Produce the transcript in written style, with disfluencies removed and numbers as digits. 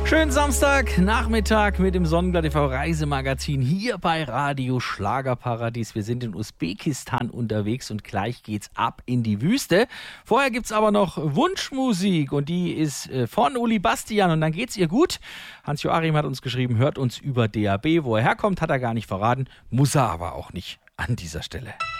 Schönen Samstagnachmittag mit dem Sonnenblatt TV Reisemagazin hier bei Radio Schlagerparadies. Wir sind in Usbekistan unterwegs und gleich geht's ab in die Wüste. Vorher gibt's aber noch Wunschmusik und die ist von Uli Bastian und dann geht's ihr gut. Hans-Joachim hat uns geschrieben, hört uns über DAB. Wo er herkommt, hat er gar nicht verraten, muss er aber auch nicht an dieser Stelle.